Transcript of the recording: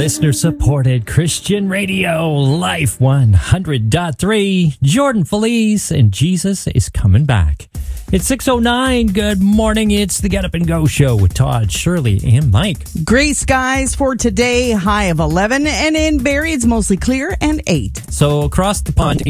listener-supported Christian radio, Life 100.3. Jordan Felice, and Jesus is coming back. It's 6:09. Good morning. It's the Get Up and Go show with Todd, Shirley, and Mike. Gray skies for today, high of 11, and in Barrie it's mostly clear and 8. So across the pond